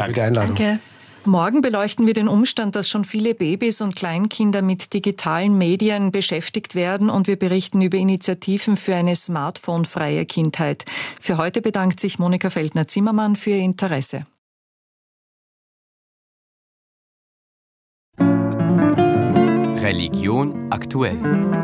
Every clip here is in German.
für die Einladung. Danke. Morgen beleuchten wir den Umstand, dass schon viele Babys und Kleinkinder mit digitalen Medien beschäftigt werden, und wir berichten über Initiativen für eine smartphone-freie Kindheit. Für heute bedankt sich Monika Feldner-Zimmermann für ihr Interesse. Religion aktuell.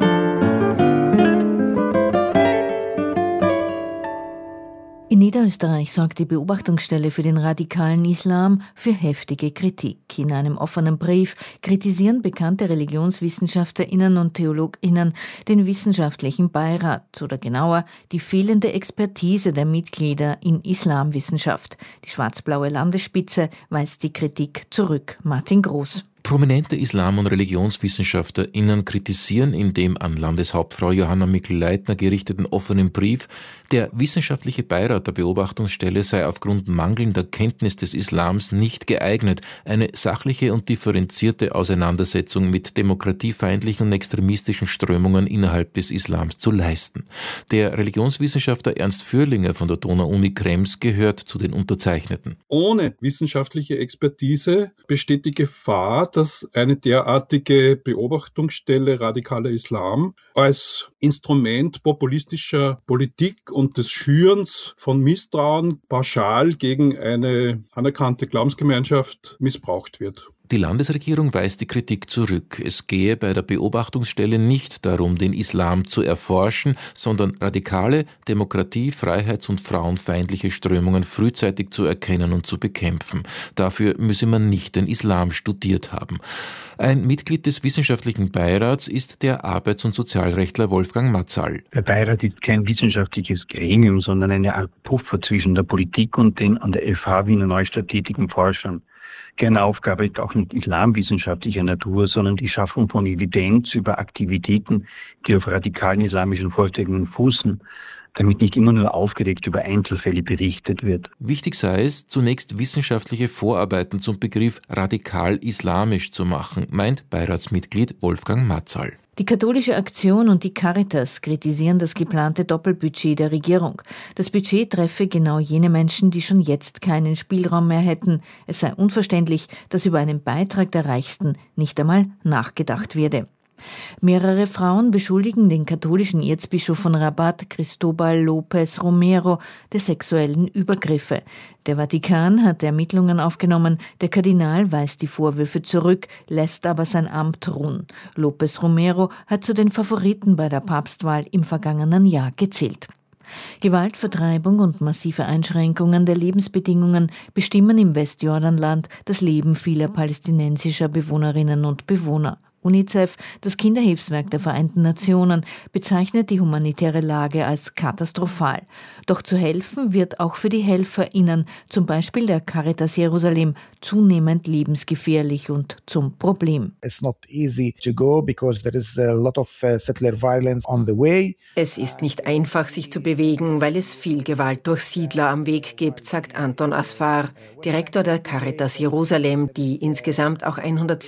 In Niederösterreich sorgt die Beobachtungsstelle für den radikalen Islam für heftige Kritik. In einem offenen Brief kritisieren bekannte ReligionswissenschaftlerInnen und TheologInnen den wissenschaftlichen Beirat oder genauer die fehlende Expertise der Mitglieder in Islamwissenschaft. Die schwarz-blaue Landesspitze weist die Kritik zurück. Martin Groß. Prominente Islam- und ReligionswissenschaftlerInnen kritisieren in dem an Landeshauptfrau Johanna Mikl-Leitner gerichteten offenen Brief, der wissenschaftliche Beirat der Beobachtungsstelle sei aufgrund mangelnder Kenntnis des Islams nicht geeignet, eine sachliche und differenzierte Auseinandersetzung mit demokratiefeindlichen und extremistischen Strömungen innerhalb des Islams zu leisten. Der Religionswissenschaftler Ernst Fürlinger von der Donau-Uni Krems gehört zu den Unterzeichneten. Ohne wissenschaftliche Expertise besteht die Gefahr, dass eine derartige Beobachtungsstelle radikaler Islam als Instrument populistischer Politik und des Schürens von Misstrauen pauschal gegen eine anerkannte Glaubensgemeinschaft missbraucht wird. Die Landesregierung weist die Kritik zurück. Es gehe bei der Beobachtungsstelle nicht darum, den Islam zu erforschen, sondern radikale, demokratie-, freiheits- und frauenfeindliche Strömungen frühzeitig zu erkennen und zu bekämpfen. Dafür müsse man nicht den Islam studiert haben. Ein Mitglied des wissenschaftlichen Beirats ist der Arbeits- und Sozialrechtler Wolfgang Matzal. Der Beirat ist kein wissenschaftliches Gremium, sondern eine Art Puffer zwischen der Politik und den an der FH Wiener Neustadt tätigen Forschern. Keine Aufgabe ist auch nicht islamwissenschaftlicher Natur, sondern die Schaffung von Evidenz über Aktivitäten, die auf radikalen islamischen Vorstellungen fußen, damit nicht immer nur aufgeregt über Einzelfälle berichtet wird. Wichtig sei es, zunächst wissenschaftliche Vorarbeiten zum Begriff radikal-islamisch zu machen, meint Beiratsmitglied Wolfgang Matzal. Die Katholische Aktion und die Caritas kritisieren das geplante Doppelbudget der Regierung. Das Budget treffe genau jene Menschen, die schon jetzt keinen Spielraum mehr hätten. Es sei unverständlich, dass über einen Beitrag der Reichsten nicht einmal nachgedacht werde. Mehrere Frauen beschuldigen den katholischen Erzbischof von Rabat, Cristobal López Romero, der sexuellen Übergriffe. Der Vatikan hat Ermittlungen aufgenommen. Der Kardinal weist die Vorwürfe zurück, lässt aber sein Amt ruhen. López Romero hat zu den Favoriten bei der Papstwahl im vergangenen Jahr gezählt. Gewalt, Vertreibung und massive Einschränkungen der Lebensbedingungen bestimmen im Westjordanland das Leben vieler palästinensischer Bewohnerinnen und Bewohner. UNICEF, das Kinderhilfswerk der Vereinten Nationen, bezeichnet die humanitäre Lage als katastrophal. Doch zu helfen wird auch für die HelferInnen, zum Beispiel der Caritas Jerusalem, zunehmend lebensgefährlich und zum Problem. It's not easy to go because there is a lot of settler violence on the way. Es ist nicht einfach, sich zu bewegen, weil es viel Gewalt durch Siedler am Weg gibt, sagt Anton Asfar, Direktor der Caritas Jerusalem, die insgesamt auch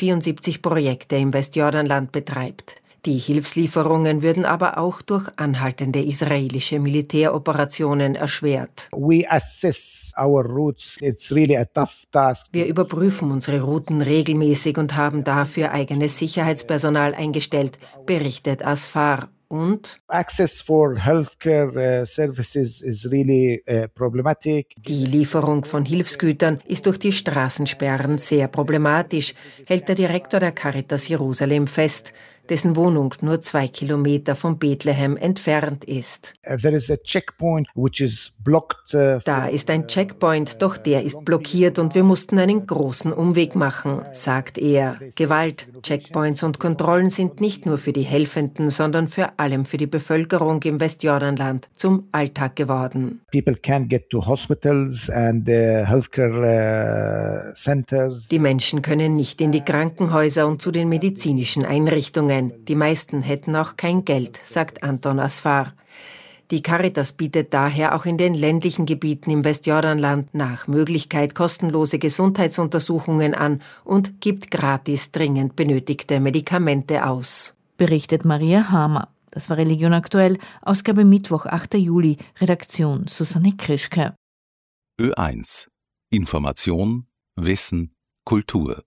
174 Projekte im Westjordanland betreibt. Die Hilfslieferungen würden aber auch durch anhaltende israelische Militäroperationen erschwert. We assess our routes. It's really a tough task. Wir überprüfen unsere Routen regelmäßig und haben dafür eigenes Sicherheitspersonal eingestellt, berichtet Asfar. Und access for healthcare services is really problematic. Die Lieferung von Hilfsgütern ist durch die Straßensperren sehr problematisch, hält der Direktor der Caritas Jerusalem fest, dessen Wohnung nur 2 Kilometer von Bethlehem entfernt ist. There is a checkpoint which is blocked. Da ist ein Checkpoint, doch der ist blockiert und wir mussten einen großen Umweg machen, sagt er. Gewalt, Checkpoints und Kontrollen sind nicht nur für die Helfenden, sondern vor allem für die Bevölkerung im Westjordanland zum Alltag geworden. People can't get to hospitals and healthcare centers. Die Menschen können nicht in die Krankenhäuser und zu den medizinischen Einrichtungen. Die meisten hätten auch kein Geld, sagt Anton Asfar. Die Caritas bietet daher auch in den ländlichen Gebieten im Westjordanland nach Möglichkeit kostenlose Gesundheitsuntersuchungen an und gibt gratis dringend benötigte Medikamente aus. Berichtet Maria Hamer. Das war Religion aktuell, Ausgabe Mittwoch, 8. Juli, Redaktion Susanne Krischke. Ö1 Information Wissen, Kultur.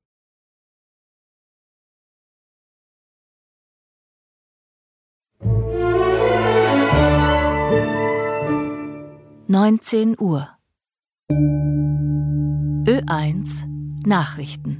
(19 Uhr) Ö1 Nachrichten.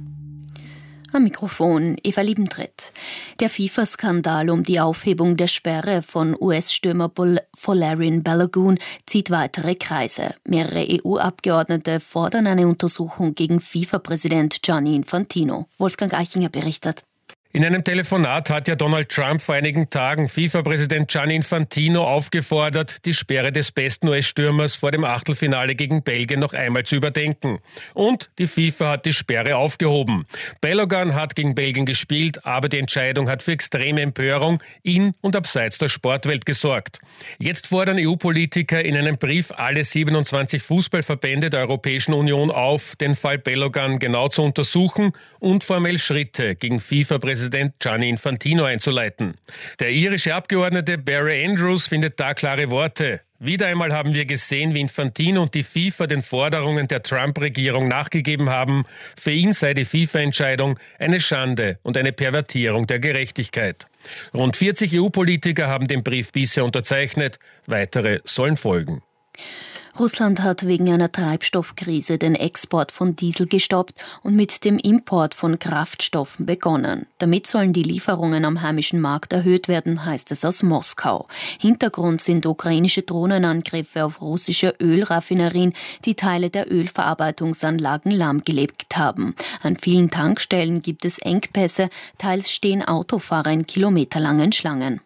Am Mikrofon Eva Liebentritt. Der FIFA-Skandal um die Aufhebung der Sperre von US-Stürmer Folarin Balogun zieht weitere Kreise. Mehrere EU-Abgeordnete fordern eine Untersuchung gegen FIFA-Präsident Gianni Infantino. Wolfgang Eichinger berichtet. In einem Telefonat hat ja Donald Trump vor einigen Tagen FIFA-Präsident Gianni Infantino aufgefordert, die Sperre des besten US-Stürmers vor dem Achtelfinale gegen Belgien noch einmal zu überdenken. Und die FIFA hat die Sperre aufgehoben. Balogun hat gegen Belgien gespielt, aber die Entscheidung hat für extreme Empörung in und abseits der Sportwelt gesorgt. Jetzt fordern EU-Politiker in einem Brief alle 27 Fußballverbände der Europäischen Union auf, den Fall Balogun genau zu untersuchen und formell Schritte gegen FIFA-Präsident Gianni Infantino einzuleiten. Der irische Abgeordnete Barry Andrews findet da klare Worte. Wieder einmal haben wir gesehen, wie Infantino und die FIFA den Forderungen der Trump-Regierung nachgegeben haben. Für ihn sei die FIFA-Entscheidung eine Schande und eine Pervertierung der Gerechtigkeit. Rund 40 EU-Politiker haben den Brief bisher unterzeichnet. Weitere sollen folgen. Russland hat wegen einer Treibstoffkrise den Export von Diesel gestoppt und mit dem Import von Kraftstoffen begonnen. Damit sollen die Lieferungen am heimischen Markt erhöht werden, heißt es aus Moskau. Hintergrund sind ukrainische Drohnenangriffe auf russische Ölraffinerien, die Teile der Ölverarbeitungsanlagen lahmgelegt haben. An vielen Tankstellen gibt es Engpässe, teils stehen Autofahrer in kilometerlangen Schlangen.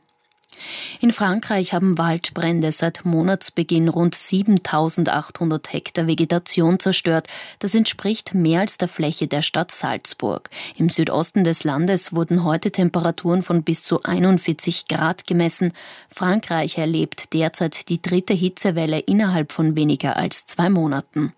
In Frankreich haben Waldbrände seit Monatsbeginn rund 7.800 Hektar Vegetation zerstört. Das entspricht mehr als der Fläche der Stadt Salzburg. Im Südosten des Landes wurden heute Temperaturen von bis zu 41 Grad gemessen. Frankreich erlebt derzeit die 3. Hitzewelle innerhalb von weniger als 2 Monaten.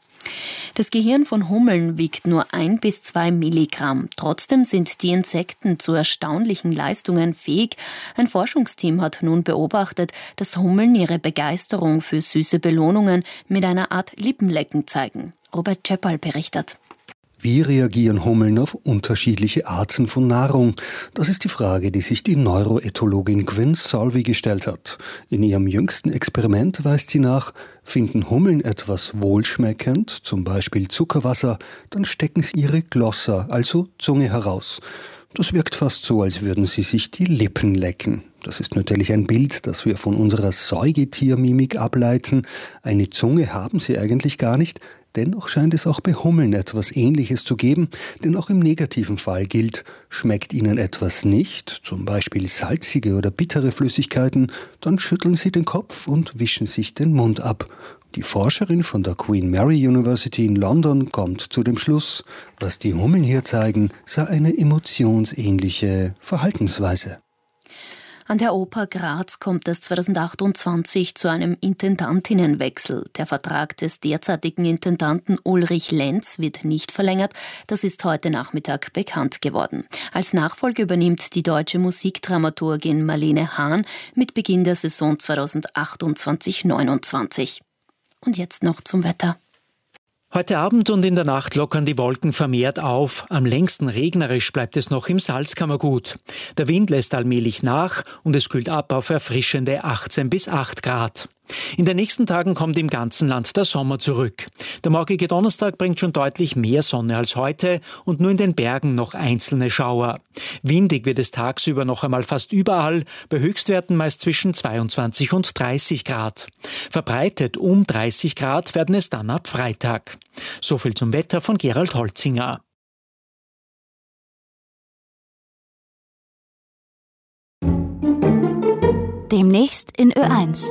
Das Gehirn von Hummeln wiegt nur 1 bis 2 Milligramm. Trotzdem sind die Insekten zu erstaunlichen Leistungen fähig. Ein Forschungsteam hat nun beobachtet, dass Hummeln ihre Begeisterung für süße Belohnungen mit einer Art Lippenlecken zeigen. Robert Czeppal berichtet. Wie reagieren Hummeln auf unterschiedliche Arten von Nahrung? Das ist die Frage, die sich die Neuroethologin Gwen Solvey gestellt hat. In ihrem jüngsten Experiment weist sie nach, finden Hummeln etwas wohlschmeckend, zum Beispiel Zuckerwasser, dann stecken sie ihre Glossa, also Zunge, heraus. Das wirkt fast so, als würden sie sich die Lippen lecken. Das ist natürlich ein Bild, das wir von unserer Säugetiermimik ableiten. Eine Zunge haben sie eigentlich gar nicht. Dennoch scheint es auch bei Hummeln etwas Ähnliches zu geben, denn auch im negativen Fall gilt, schmeckt ihnen etwas nicht, zum Beispiel salzige oder bittere Flüssigkeiten, dann schütteln sie den Kopf und wischen sich den Mund ab. Die Forscherin von der Queen Mary University in London kommt zu dem Schluss, was die Hummeln hier zeigen, sei eine emotionsähnliche Verhaltensweise. An der Oper Graz kommt es 2028 zu einem Intendantinnenwechsel. Der Vertrag des derzeitigen Intendanten Ulrich Lenz wird nicht verlängert. Das ist heute Nachmittag bekannt geworden. Als Nachfolge übernimmt die deutsche Musikdramaturgin Marlene Hahn mit Beginn der Saison 2028/29. Und jetzt noch zum Wetter. Heute Abend und in der Nacht lockern die Wolken vermehrt auf. Am längsten regnerisch bleibt es noch im Salzkammergut. Der Wind lässt allmählich nach und es kühlt ab auf erfrischende 18 bis 8 Grad. In den nächsten Tagen kommt im ganzen Land der Sommer zurück. Der morgige Donnerstag bringt schon deutlich mehr Sonne als heute und nur in den Bergen noch einzelne Schauer. Windig wird es tagsüber noch einmal fast überall, bei Höchstwerten meist zwischen 22 und 30 Grad. Verbreitet um 30 Grad werden es dann ab Freitag. So viel zum Wetter von Gerald Holzinger. Demnächst in Ö1.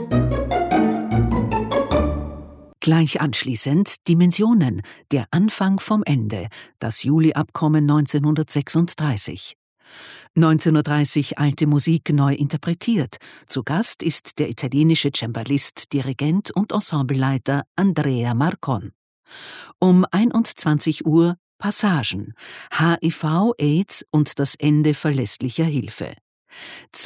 Gleich anschließend Dimensionen, der Anfang vom Ende, das Juli-Abkommen 1936. 19:30 alte Musik neu interpretiert. Zu Gast ist der italienische Cembalist, Dirigent und Ensembleleiter Andrea Marcon. Um 21 Uhr Passagen, HIV, AIDS und das Ende verlässlicher Hilfe.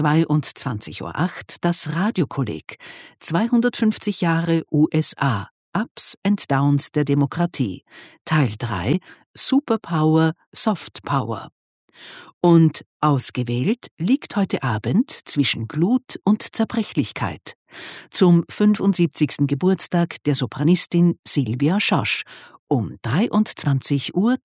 22:08 Uhr das Radiokolleg, 250 Jahre USA, Ups and Downs der Demokratie. Teil 3 Superpower, Softpower. Und ausgewählt liegt heute Abend zwischen Glut und Zerbrechlichkeit. Zum 75. Geburtstag der Sopranistin Silvia Schosch um 23:03 Uhr.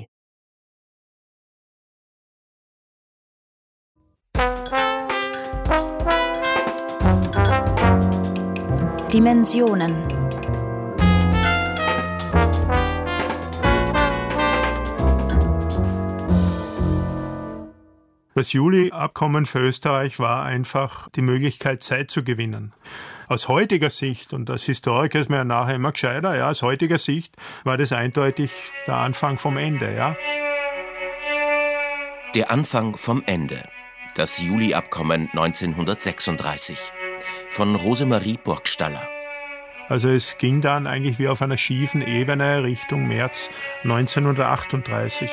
Dimensionen. Das Juli-Abkommen für Österreich war einfach die Möglichkeit, Zeit zu gewinnen. Aus heutiger Sicht, und als Historiker ist man ja nachher immer gescheiter, ja, aus heutiger Sicht war das eindeutig der Anfang vom Ende. Ja. Der Anfang vom Ende. Das Juli-Abkommen 1936. Von Rosemarie Burgstaller. Also es ging dann eigentlich wie auf einer schiefen Ebene Richtung März 1938.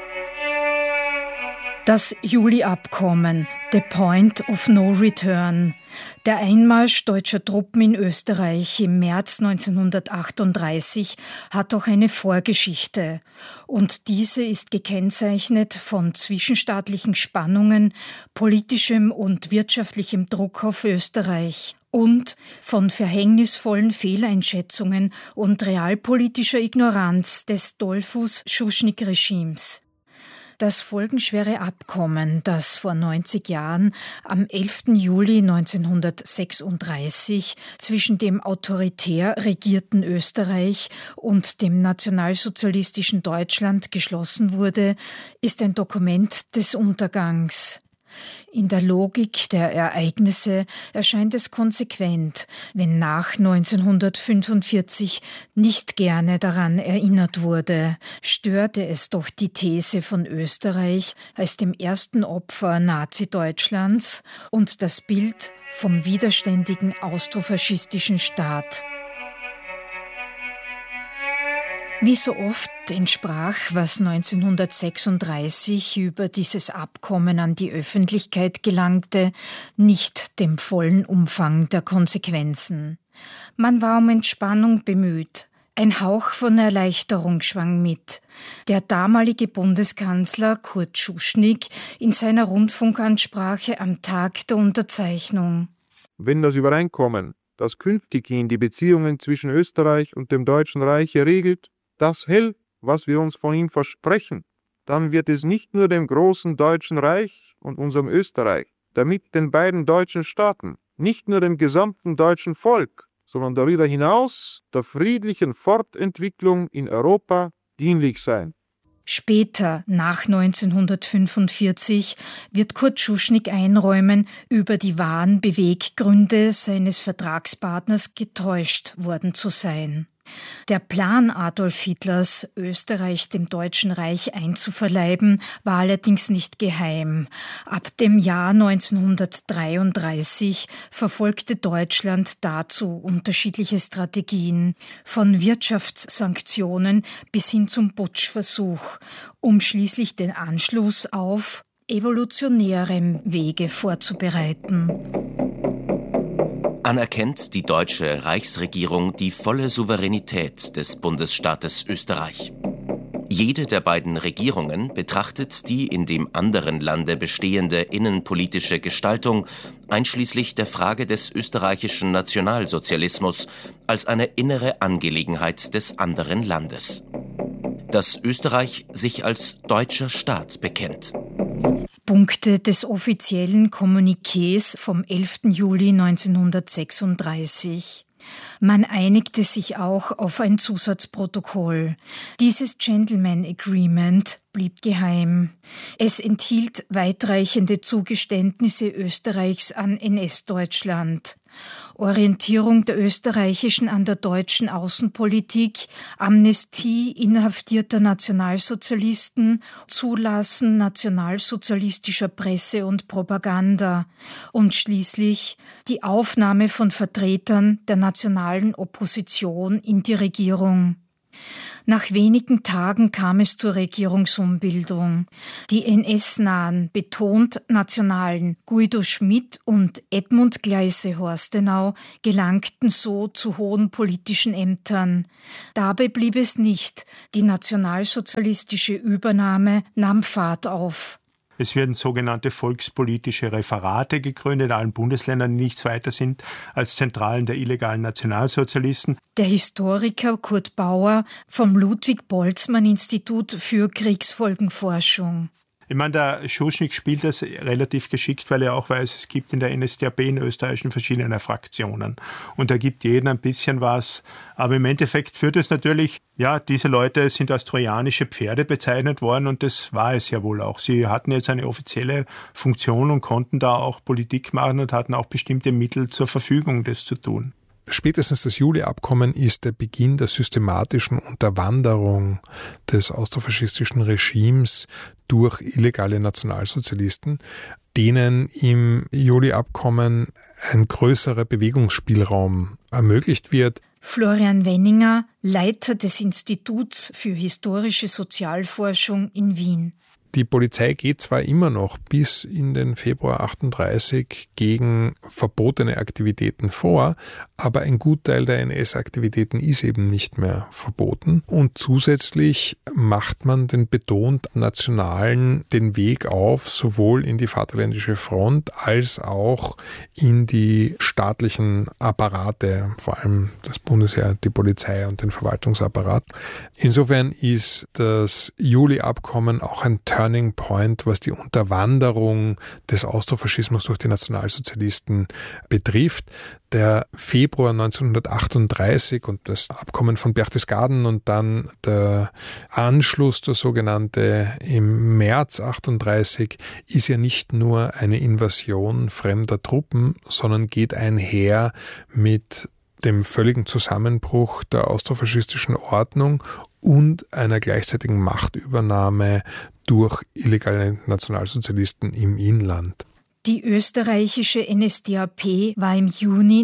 Das Juli-Abkommen, the point of no return. Der Einmarsch deutscher Truppen in Österreich im März 1938 hat auch eine Vorgeschichte. Und diese ist gekennzeichnet von zwischenstaatlichen Spannungen, politischem und wirtschaftlichem Druck auf Österreich und von verhängnisvollen Fehleinschätzungen und realpolitischer Ignoranz des Dollfuß-Schuschnigg-Regimes. Das folgenschwere Abkommen, das vor 90 Jahren am 11. Juli 1936 zwischen dem autoritär regierten Österreich und dem nationalsozialistischen Deutschland geschlossen wurde, ist ein Dokument des Untergangs. In der Logik der Ereignisse erscheint es konsequent, wenn nach 1945 nicht gerne daran erinnert wurde, störte es doch die These von Österreich als dem ersten Opfer Nazi-Deutschlands und das Bild vom widerständigen austrofaschistischen Staat. Wie so oft entsprach, was 1936 über dieses Abkommen an die Öffentlichkeit gelangte, nicht dem vollen Umfang der Konsequenzen. Man war um Entspannung bemüht. Ein Hauch von Erleichterung schwang mit. Der damalige Bundeskanzler Kurt Schuschnigg in seiner Rundfunkansprache am Tag der Unterzeichnung. Wenn das Übereinkommen, das künftighin die Beziehungen zwischen Österreich und dem Deutschen Reich regelt, das hält, was wir uns von ihm versprechen, dann wird es nicht nur dem großen Deutschen Reich und unserem Österreich, damit den beiden deutschen Staaten, nicht nur dem gesamten deutschen Volk, sondern darüber hinaus der friedlichen Fortentwicklung in Europa dienlich sein. Später, nach 1945, wird Kurt Schuschnigg einräumen, über die wahren Beweggründe seines Vertragspartners getäuscht worden zu sein. Der Plan Adolf Hitlers, Österreich dem Deutschen Reich einzuverleiben, war allerdings nicht geheim. Ab dem Jahr 1933 verfolgte Deutschland dazu unterschiedliche Strategien, von Wirtschaftssanktionen bis hin zum Putschversuch, um schließlich den Anschluss auf evolutionärem Wege vorzubereiten. Anerkennt die deutsche Reichsregierung die volle Souveränität des Bundesstaates Österreich. Jede der beiden Regierungen betrachtet die in dem anderen Lande bestehende innenpolitische Gestaltung, einschließlich der Frage des österreichischen Nationalsozialismus, als eine innere Angelegenheit des anderen Landes. Dass Österreich sich als deutscher Staat bekennt. Punkte des offiziellen Kommuniqués vom 11. Juli 1936. Man einigte sich auch auf ein Zusatzprotokoll. Dieses Gentleman Agreement blieb geheim. Es enthielt weitreichende Zugeständnisse Österreichs an NS-Deutschland. Orientierung der Österreichischen an der deutschen Außenpolitik, Amnestie inhaftierter Nationalsozialisten, Zulassen nationalsozialistischer Presse und Propaganda und schließlich die Aufnahme von Vertretern der nationalen Opposition in die Regierung. Nach wenigen Tagen kam es zur Regierungsumbildung. Die NS-nahen, betont nationalen Guido Schmidt und Edmund Gleise-Horstenau gelangten so zu hohen politischen Ämtern. Dabei blieb es nicht. Die nationalsozialistische Übernahme nahm Fahrt auf. Es werden sogenannte volkspolitische Referate gegründet in allen Bundesländern, die nichts weiter sind als Zentralen der illegalen Nationalsozialisten. Der Historiker Kurt Bauer vom Ludwig-Boltzmann-Institut für Kriegsfolgenforschung. Ich meine, der Schuschnigg spielt das relativ geschickt, weil er auch weiß, es gibt in der NSDAP in Österreich verschiedene Fraktionen. Und da gibt jeden ein bisschen was. Aber im Endeffekt führt es natürlich, diese Leute sind als trojanische Pferde bezeichnet worden und das war es ja wohl auch. Sie hatten jetzt eine offizielle Funktion und konnten da auch Politik machen und hatten auch bestimmte Mittel zur Verfügung, das zu tun. Spätestens das Juli-Abkommen ist der Beginn der systematischen Unterwanderung des austrofaschistischen Regimes durch illegale Nationalsozialisten, denen im Juli-Abkommen ein größerer Bewegungsspielraum ermöglicht wird. Florian Wenninger, Leiter des Instituts für historische Sozialforschung in Wien. Die Polizei geht zwar immer noch bis in den Februar 1938 gegen verbotene Aktivitäten vor, aber ein Gutteil der NS-Aktivitäten ist eben nicht mehr verboten. Und zusätzlich macht man den betont Nationalen den Weg auf, sowohl in die Vaterländische Front als auch in die staatlichen Apparate, vor allem das Bundesheer, die Polizei und den Verwaltungsapparat. Insofern ist das Juli-Abkommen auch ein Turning Point, was die Unterwanderung des Austrofaschismus durch die Nationalsozialisten betrifft. Der Februar 1938 und das Abkommen von Berchtesgaden und dann der Anschluss, der sogenannte im März 1938, ist ja nicht nur eine Invasion fremder Truppen, sondern geht einher mit dem völligen Zusammenbruch der austrofaschistischen Ordnung und einer gleichzeitigen Machtübernahme durch illegale Nationalsozialisten im Inland. Die österreichische NSDAP war im Juni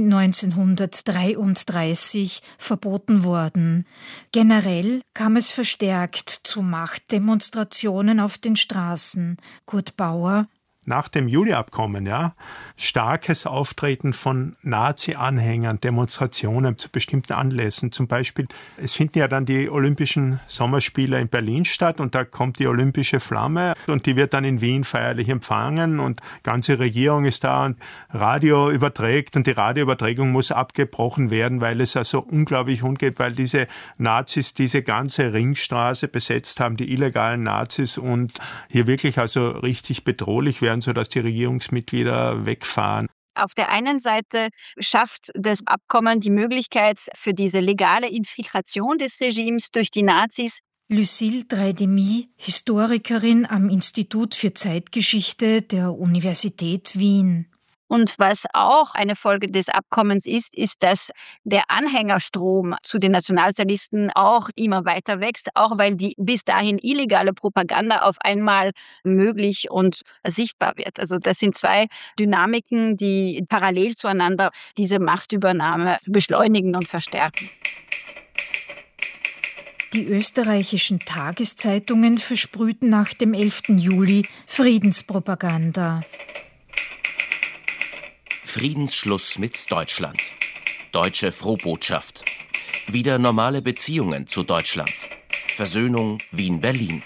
1933 verboten worden. Generell kam es verstärkt zu Machtdemonstrationen auf den Straßen. Kurt Bauer: Nach dem Juli-Abkommen, starkes Auftreten von Nazi-Anhängern, Demonstrationen zu bestimmten Anlässen. Zum Beispiel, es finden ja dann die Olympischen Sommerspiele in Berlin statt und da kommt die olympische Flamme und die wird dann in Wien feierlich empfangen und die ganze Regierung ist da und Radio überträgt und die Radioübertragung muss abgebrochen werden, weil es also unglaublich umgeht, weil diese Nazis diese ganze Ringstraße besetzt haben, die illegalen Nazis und hier wirklich also richtig bedrohlich werden, sodass die Regierungsmitglieder wegfahren. Auf der einen Seite schafft das Abkommen die Möglichkeit für diese legale Infiltration des Regimes durch die Nazis. Lucille Dreidemi, Historikerin am Institut für Zeitgeschichte der Universität Wien. Und was auch eine Folge des Abkommens ist, dass der Anhängerstrom zu den Nationalsozialisten auch immer weiter wächst, auch weil die bis dahin illegale Propaganda auf einmal möglich und sichtbar wird. Also das sind zwei Dynamiken, die parallel zueinander diese Machtübernahme beschleunigen und verstärken. Die österreichischen Tageszeitungen versprühten nach dem 11. Juli Friedenspropaganda. Friedensschluss mit Deutschland. Deutsche Frohbotschaft. Wieder normale Beziehungen zu Deutschland. Versöhnung Wien-Berlin.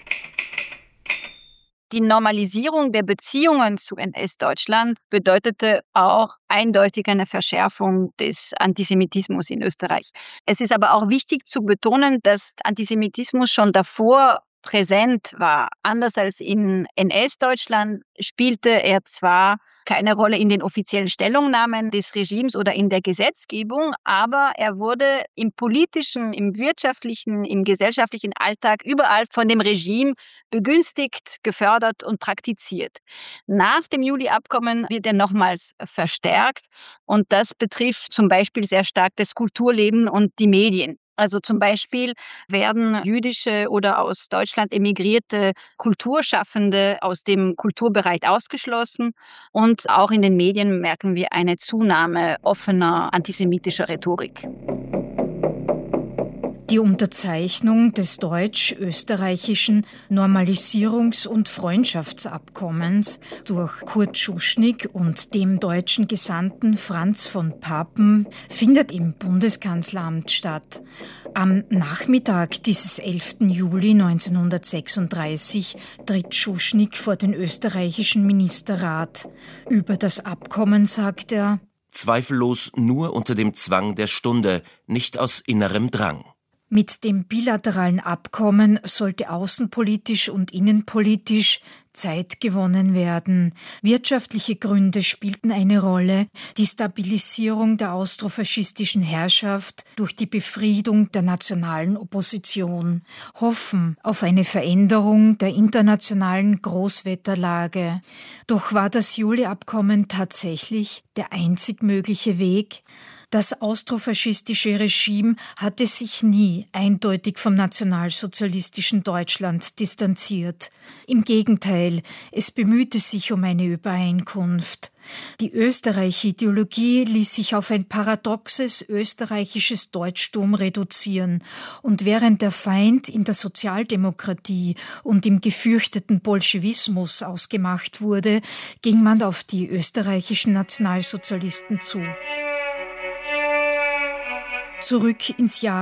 Die Normalisierung der Beziehungen zu NS-Deutschland bedeutete auch eindeutig eine Verschärfung des Antisemitismus in Österreich. Es ist aber auch wichtig zu betonen, dass Antisemitismus schon davor präsent war. Anders als in NS-Deutschland spielte er zwar keine Rolle in den offiziellen Stellungnahmen des Regimes oder in der Gesetzgebung, aber er wurde im politischen, im wirtschaftlichen, im gesellschaftlichen Alltag überall von dem Regime begünstigt, gefördert und praktiziert. Nach dem Juli-Abkommen wird er nochmals verstärkt und das betrifft zum Beispiel sehr stark das Kulturleben und die Medien. Also zum Beispiel werden jüdische oder aus Deutschland emigrierte Kulturschaffende aus dem Kulturbereich ausgeschlossen. Und auch in den Medien merken wir eine Zunahme offener antisemitischer Rhetorik. Die Unterzeichnung des deutsch-österreichischen Normalisierungs- und Freundschaftsabkommens durch Kurt Schuschnigg und dem deutschen Gesandten Franz von Papen findet im Bundeskanzleramt statt. Am Nachmittag dieses 11. Juli 1936 tritt Schuschnigg vor den österreichischen Ministerrat. Über das Abkommen sagt er: Zweifellos nur unter dem Zwang der Stunde, nicht aus innerem Drang. Mit dem bilateralen Abkommen sollte außenpolitisch und innenpolitisch Zeit gewonnen werden. Wirtschaftliche Gründe spielten eine Rolle. Die Stabilisierung der austrofaschistischen Herrschaft durch die Befriedung der nationalen Opposition. Hoffen auf eine Veränderung der internationalen Großwetterlage. Doch war das Juli-Abkommen tatsächlich der einzig mögliche Weg? Das austrofaschistische Regime hatte sich nie eindeutig vom nationalsozialistischen Deutschland distanziert. Im Gegenteil, es bemühte sich um eine Übereinkunft. Die Österreich-Ideologie ließ sich auf ein paradoxes österreichisches Deutschtum reduzieren. Und während der Feind in der Sozialdemokratie und im gefürchteten Bolschewismus ausgemacht wurde, ging man auf die österreichischen Nationalsozialisten zu. Zurück ins Jahr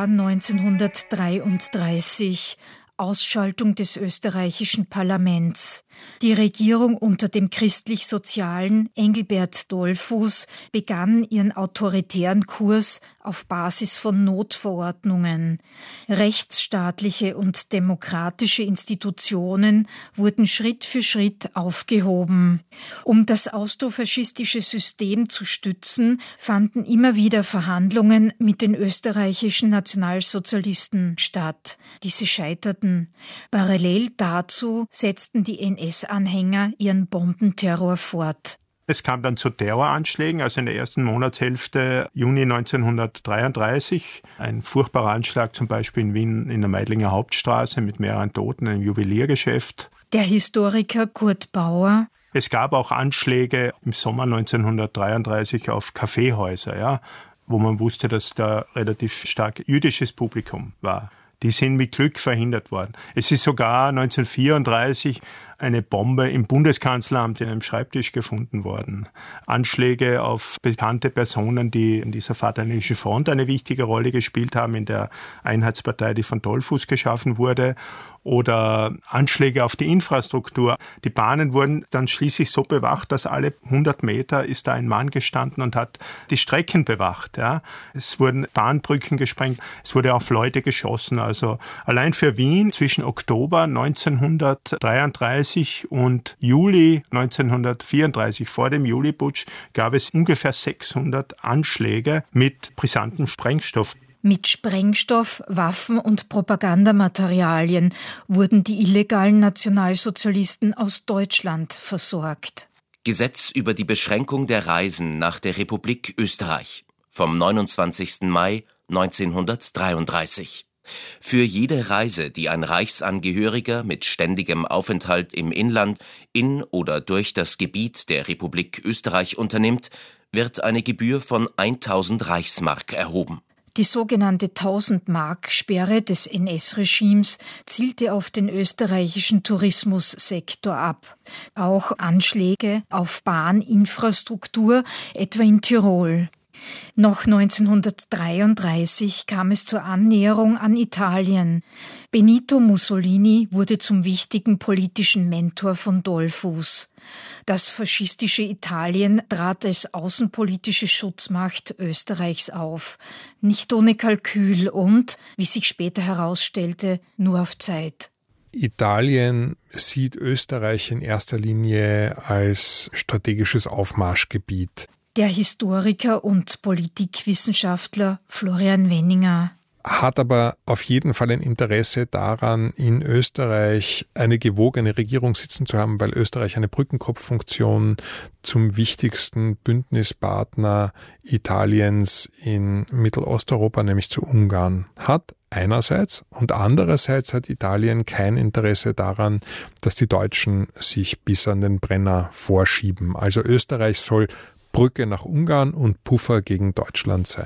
1933. Ausschaltung des österreichischen Parlaments. Die Regierung unter dem christlich-sozialen Engelbert Dollfuß begann ihren autoritären Kurs auf Basis von Notverordnungen. Rechtsstaatliche und demokratische Institutionen wurden Schritt für Schritt aufgehoben. Um das austrofaschistische System zu stützen, fanden immer wieder Verhandlungen mit den österreichischen Nationalsozialisten statt. Diese scheiterten. Parallel dazu setzten die NS-Anhänger ihren Bombenterror fort. Es kam dann zu Terroranschlägen, also in der ersten Monatshälfte Juni 1933. Ein furchtbarer Anschlag zum Beispiel in Wien in der Meidlinger Hauptstraße mit mehreren Toten im Juweliergeschäft. Der Historiker Kurt Bauer. Es gab auch Anschläge im Sommer 1933 auf Kaffeehäuser, ja, wo man wusste, dass da relativ stark jüdisches Publikum war. Die sind mit Glück verhindert worden. Es ist sogar 1934 eine Bombe im Bundeskanzleramt in einem Schreibtisch gefunden worden. Anschläge auf bekannte Personen, die in dieser Vaterländischen Front eine wichtige Rolle gespielt haben, in der Einheitspartei, die von Dollfuß geschaffen wurde. Oder Anschläge auf die Infrastruktur. Die Bahnen wurden dann schließlich so bewacht, dass alle 100 Meter ist da ein Mann gestanden und hat die Strecken bewacht. Ja. Es wurden Bahnbrücken gesprengt, es wurde auf Leute geschossen. Also allein für Wien zwischen Oktober 1933 und Juli 1934, vor dem Juliputsch, gab es ungefähr 600 Anschläge mit brisantem Sprengstoff. Mit Sprengstoff, Waffen und Propagandamaterialien wurden die illegalen Nationalsozialisten aus Deutschland versorgt. Gesetz über die Beschränkung der Reisen nach der Republik Österreich vom 29. Mai 1933. Für jede Reise, die ein Reichsangehöriger mit ständigem Aufenthalt im Inland in oder durch das Gebiet der Republik Österreich unternimmt, wird eine Gebühr von 1000 Reichsmark erhoben. Die sogenannte 1000-Mark-Sperre des NS-Regimes zielte auf den österreichischen Tourismussektor ab. Auch Anschläge auf Bahninfrastruktur, etwa in Tirol. Noch 1933 kam es zur Annäherung an Italien. Benito Mussolini wurde zum wichtigen politischen Mentor von Dollfuß. Das faschistische Italien trat als außenpolitische Schutzmacht Österreichs auf. Nicht ohne Kalkül und, wie sich später herausstellte, nur auf Zeit. Italien sieht Österreich in erster Linie als strategisches Aufmarschgebiet. Der Historiker und Politikwissenschaftler Florian Wenninger hat aber auf jeden Fall ein Interesse daran, in Österreich eine gewogene Regierung sitzen zu haben, weil Österreich eine Brückenkopffunktion zum wichtigsten Bündnispartner Italiens in Mittelosteuropa, nämlich zu Ungarn, hat. Einerseits und andererseits hat Italien kein Interesse daran, dass die Deutschen sich bis an den Brenner vorschieben. Also Österreich soll Brücke nach Ungarn und Puffer gegen Deutschland sein.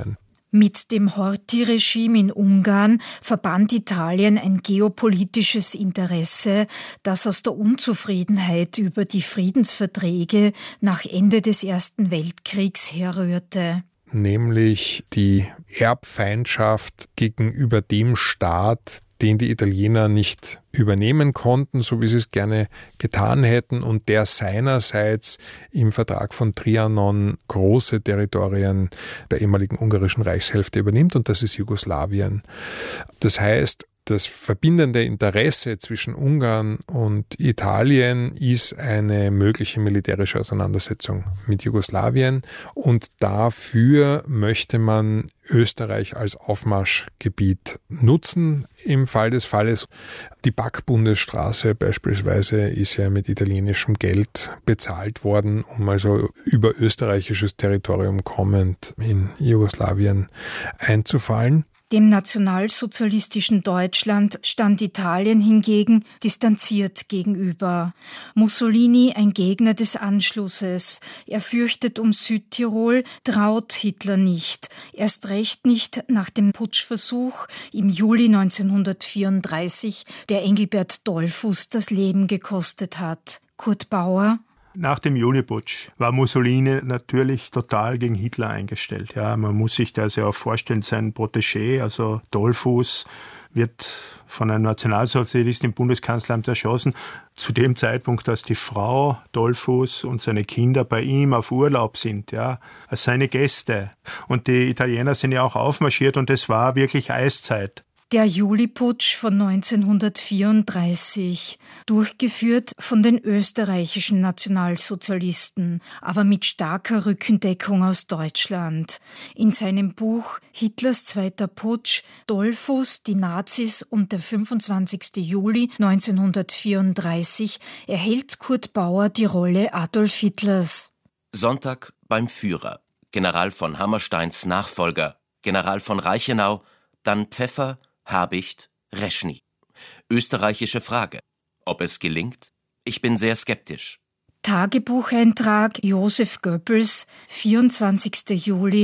Mit dem Horthy-Regime in Ungarn verband Italien ein geopolitisches Interesse, das aus der Unzufriedenheit über die Friedensverträge nach Ende des Ersten Weltkriegs herrührte. Nämlich die Erbfeindschaft gegenüber dem Staat, den die Italiener nicht übernehmen konnten, so wie sie es gerne getan hätten, und der seinerseits im Vertrag von Trianon große Territorien der ehemaligen ungarischen Reichshälfte übernimmt, und das ist Jugoslawien. Das heißt, das verbindende Interesse zwischen Ungarn und Italien ist eine mögliche militärische Auseinandersetzung mit Jugoslawien, und dafür möchte man Österreich als Aufmarschgebiet nutzen im Fall des Falles. Die Back-Bundesstraße beispielsweise ist ja mit italienischem Geld bezahlt worden, um also über österreichisches Territorium kommend in Jugoslawien einzufallen. Dem nationalsozialistischen Deutschland stand Italien hingegen distanziert gegenüber. Mussolini ein Gegner des Anschlusses. Er fürchtet um Südtirol, traut Hitler nicht. Erst recht nicht nach dem Putschversuch im Juli 1934, der Engelbert Dollfuß das Leben gekostet hat. Kurt Bauer: Nach dem Juliputsch war Mussolini natürlich total gegen Hitler eingestellt. Ja, man muss sich das ja auch vorstellen, sein Protégé, also Dollfuß, wird von einem Nationalsozialisten im Bundeskanzleramt erschossen. Zu dem Zeitpunkt, dass die Frau Dollfuß und seine Kinder bei ihm auf Urlaub sind, ja, als seine Gäste. Und die Italiener sind ja auch aufmarschiert, und es war wirklich Eiszeit. Der Juliputsch von 1934, durchgeführt von den österreichischen Nationalsozialisten, aber mit starker Rückendeckung aus Deutschland. In seinem Buch Hitlers zweiter Putsch, Dollfuß, die Nazis und der 25. Juli 1934 erhält Kurt Bauer die Rolle Adolf Hitlers. Sonntag beim Führer, General von Hammersteins Nachfolger, General von Reichenau, dann Pfeffer, Habicht, Reschny. Österreichische Frage. Ob es gelingt? Ich bin sehr skeptisch. Tagebucheintrag Josef Goebbels, 24. Juli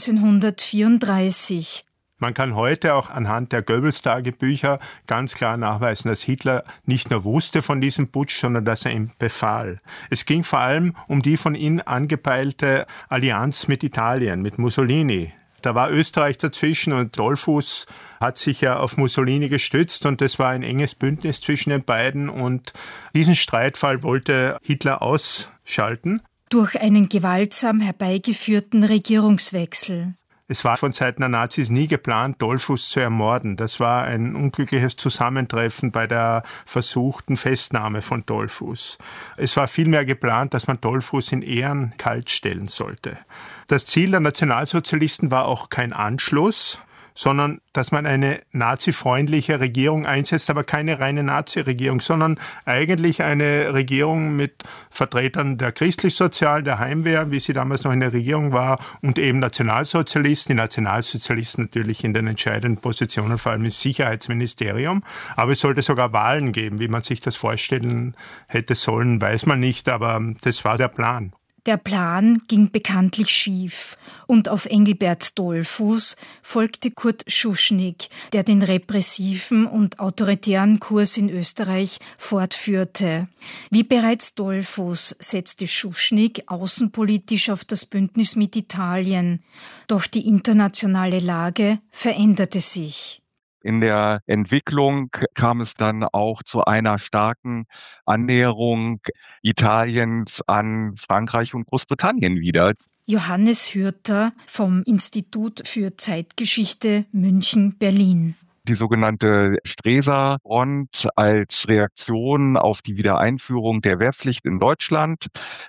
1934. Man kann heute auch anhand der Goebbels-Tagebücher ganz klar nachweisen, dass Hitler nicht nur wusste von diesem Putsch, sondern dass er ihm befahl. Es ging vor allem um die von ihm angepeilte Allianz mit Italien, mit Mussolini. Da war Österreich dazwischen, und Dollfuß hat sich ja auf Mussolini gestützt, und das war ein enges Bündnis zwischen den beiden, und diesen Streitfall wollte Hitler ausschalten. Durch einen gewaltsam herbeigeführten Regierungswechsel. Es war von Seiten der Nazis nie geplant, Dollfuß zu ermorden. Das war ein unglückliches Zusammentreffen bei der versuchten Festnahme von Dollfuß. Es war vielmehr geplant, dass man Dollfuß in Ehren kaltstellen sollte. Das Ziel der Nationalsozialisten war auch kein Anschluss, sondern dass man eine nazifreundliche Regierung einsetzt, aber keine reine Nazi-Regierung, sondern eigentlich eine Regierung mit Vertretern der christlich-sozialen, der Heimwehr, wie sie damals noch in der Regierung war, und eben Nationalsozialisten. Die Nationalsozialisten natürlich in den entscheidenden Positionen, vor allem im Sicherheitsministerium. Aber es sollte sogar Wahlen geben. Wie man sich das vorstellen hätte sollen, weiß man nicht, aber das war der Plan. Der Plan ging bekanntlich schief, und auf Engelbert Dollfuß folgte Kurt Schuschnigg, der den repressiven und autoritären Kurs in Österreich fortführte. Wie bereits Dollfuß setzte Schuschnigg außenpolitisch auf das Bündnis mit Italien. Doch die internationale Lage veränderte sich. In der Entwicklung kam es dann auch zu einer starken Annäherung Italiens an Frankreich und Großbritannien wieder. Johannes Hürter vom Institut für Zeitgeschichte München-Berlin. Die sogenannte Stresa-Front als Reaktion auf die Wiedereinführung der Wehrpflicht in Deutschland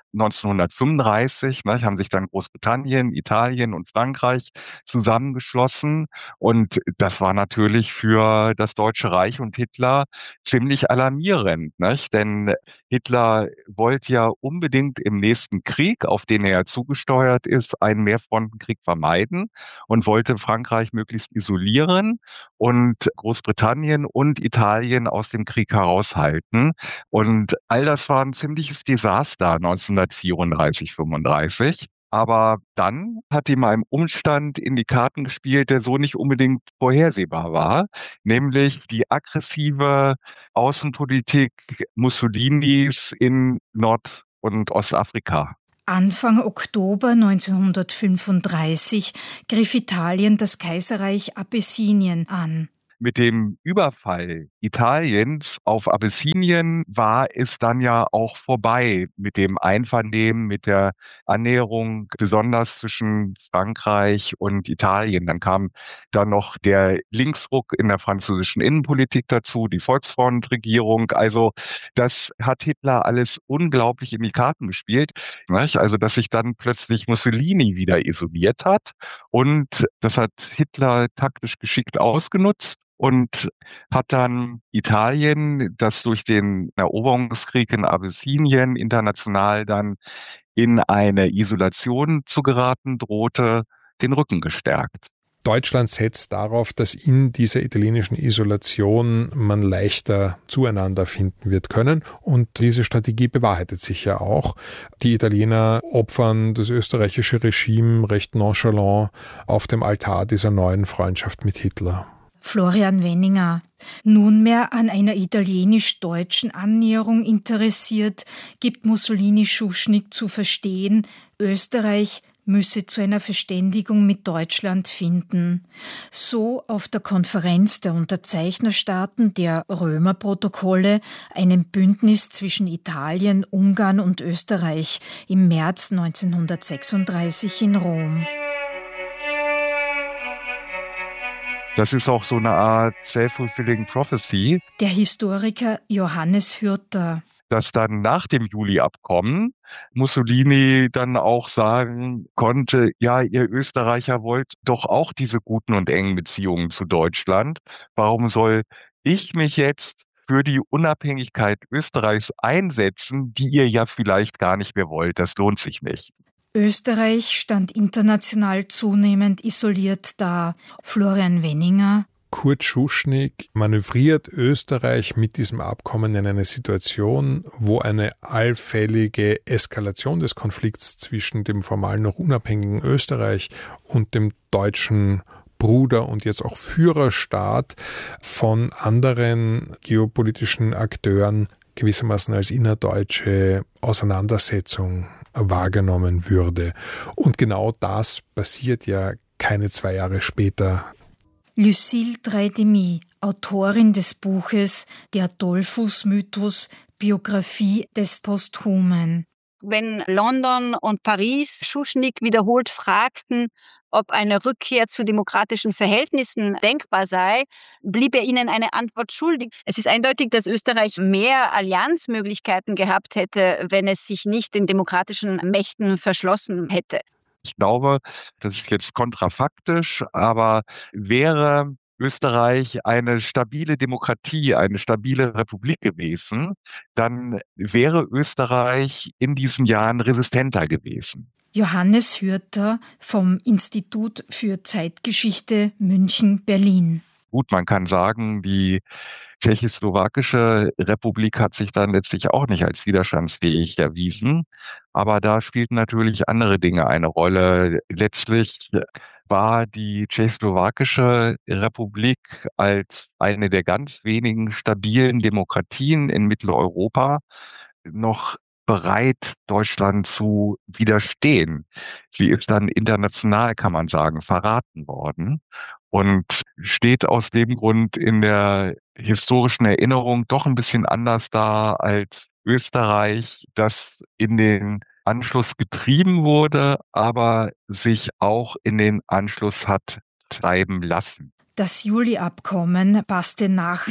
1935 haben sich dann Großbritannien, Italien und Frankreich zusammengeschlossen, und das war natürlich für das Deutsche Reich und Hitler ziemlich alarmierend, denn Hitler wollte ja unbedingt im nächsten Krieg, auf den er zugesteuert ist, einen Mehrfrontenkrieg vermeiden und wollte Frankreich möglichst isolieren und Großbritannien und Italien aus dem Krieg heraushalten. Und all das war ein ziemliches Desaster 1934, 35. Aber dann hat ihm ein Umstand in die Karten gespielt, der so nicht unbedingt vorhersehbar war, nämlich die aggressive Außenpolitik Mussolinis in Nord- und Ostafrika. Anfang Oktober 1935 griff Italien das Kaiserreich Abessinien an. Mit dem Überfall Italiens auf Abessinien war es dann ja auch vorbei mit dem Einvernehmen, mit der Annäherung, besonders zwischen Frankreich und Italien. Dann kam dann noch der Linksruck in der französischen Innenpolitik dazu, die Volksfrontregierung. Also das hat Hitler alles unglaublich in die Karten gespielt. Also dass sich dann plötzlich Mussolini wieder isoliert hat. Und das hat Hitler taktisch geschickt ausgenutzt und hat dann Italien, das durch den Eroberungskrieg in Abessinien international dann in eine Isolation zu geraten drohte, den Rücken gestärkt. Deutschland setzt darauf, dass in dieser italienischen Isolation man leichter zueinander finden wird können. Und diese Strategie bewahrheitet sich ja auch. Die Italiener opfern das österreichische Regime recht nonchalant auf dem Altar dieser neuen Freundschaft mit Hitler. Florian Wenninger. Nunmehr an einer italienisch-deutschen Annäherung interessiert, gibt Mussolini Schuschnigg zu verstehen, Österreich müsse zu einer Verständigung mit Deutschland finden. So auf der Konferenz der Unterzeichnerstaaten der Römerprotokolle, einem Bündnis zwischen Italien, Ungarn und Österreich im März 1936 in Rom. Das ist auch so eine Art self-fulfilling prophecy. Der Historiker Johannes Hürter. Dass dann nach dem Juli-Abkommen Mussolini dann auch sagen konnte, ja, ihr Österreicher wollt doch auch diese guten und engen Beziehungen zu Deutschland. Warum soll ich mich jetzt für die Unabhängigkeit Österreichs einsetzen, die ihr ja vielleicht gar nicht mehr wollt? Das lohnt sich nicht. Österreich stand international zunehmend isoliert da. Florian Wenninger. Kurt Schuschnigg manövriert Österreich mit diesem Abkommen in eine Situation, wo eine allfällige Eskalation des Konflikts zwischen dem formal noch unabhängigen Österreich und dem deutschen Bruder und jetzt auch Führerstaat von anderen geopolitischen Akteuren gewissermaßen als innerdeutsche Auseinandersetzung wahrgenommen würde. Und genau das passiert ja keine 2 Jahre später. Lucille Drey-Demy, Autorin des Buches Der Dollfuß-Mythos, Biografie des Posthumen. Wenn London und Paris Schuschnigg wiederholt fragten, ob eine Rückkehr zu demokratischen Verhältnissen denkbar sei, blieb er ihnen eine Antwort schuldig. Es ist eindeutig, dass Österreich mehr Allianzmöglichkeiten gehabt hätte, wenn es sich nicht den demokratischen Mächten verschlossen hätte. Ich glaube, das ist jetzt kontrafaktisch, aber wäre Österreich eine stabile Demokratie, eine stabile Republik gewesen, dann wäre Österreich in diesen Jahren resistenter gewesen. Johannes Hürter vom Institut für Zeitgeschichte München-Berlin. Gut, man kann sagen, die tschechoslowakische Republik hat sich dann letztlich auch nicht als widerstandsfähig erwiesen. Aber da spielten natürlich andere Dinge eine Rolle. Letztlich war die tschechoslowakische Republik als eine der ganz wenigen stabilen Demokratien in Mitteleuropa noch bereit, Deutschland zu widerstehen. Sie ist dann international, kann man sagen, verraten worden und steht aus dem Grund in der historischen Erinnerung doch ein bisschen anders da als Österreich, das in den Anschluss getrieben wurde, aber sich auch in den Anschluss hat treiben lassen. Das Juli-Abkommen passte nach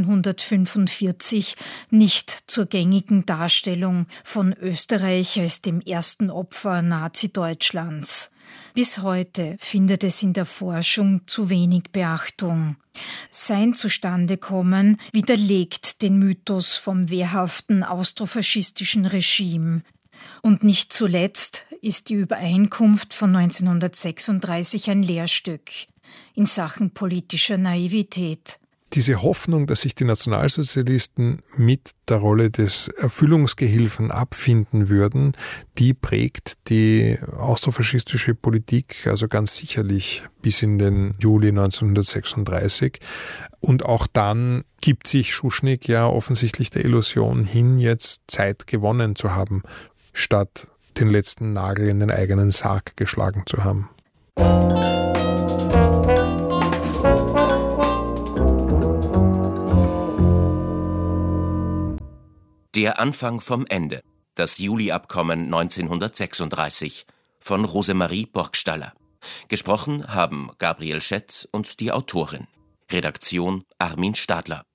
1945 nicht zur gängigen Darstellung von Österreich als dem ersten Opfer Nazi-Deutschlands. Bis heute findet es in der Forschung zu wenig Beachtung. Sein Zustandekommen widerlegt den Mythos vom wehrhaften austrofaschistischen Regime. Und nicht zuletzt ist die Übereinkunft von 1936 ein Lehrstück in Sachen politischer Naivität. Diese Hoffnung, dass sich die Nationalsozialisten mit der Rolle des Erfüllungsgehilfen abfinden würden, die prägt die austrofaschistische Politik also ganz sicherlich bis in den Juli 1936. Und auch dann gibt sich Schuschnigg ja offensichtlich der Illusion hin, jetzt Zeit gewonnen zu haben, statt den letzten Nagel in den eigenen Sarg geschlagen zu haben. Der Anfang vom Ende. Das Juli-Abkommen 1936 von Rosemarie Burgstaller. Gesprochen haben Gabriel Schett und die Autorin. Redaktion Armin Stadler.